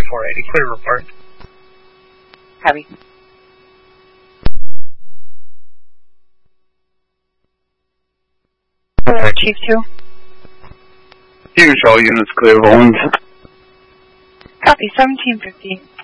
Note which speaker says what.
Speaker 1: 480. Clear report.
Speaker 2: Heavy. Chief 2.
Speaker 3: Hughes, all units clear, Owens.
Speaker 2: Copy, 1750.